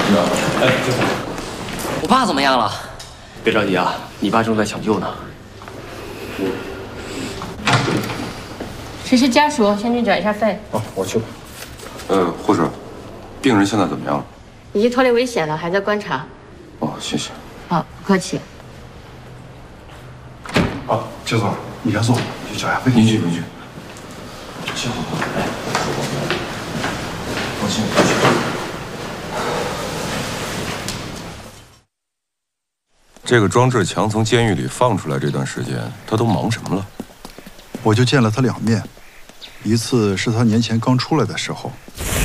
哥，哎，这是。 我爸怎么样了？ 别着急啊，你爸正在抢救呢。 谁是家属？先去转一下肺。 哦，我去吧。 护士，病人现在怎么样了？ 已经脱离危险了，还在观察。 哦，谢谢。 好，不客气。 啊，邱总，你先坐，你去找下肺。 您去。 幸好，哎，放心。 这个庄志强从监狱里放出来这段时间，他都忙什么了？ 我就见了他2面，一次是他年前刚出来的时候，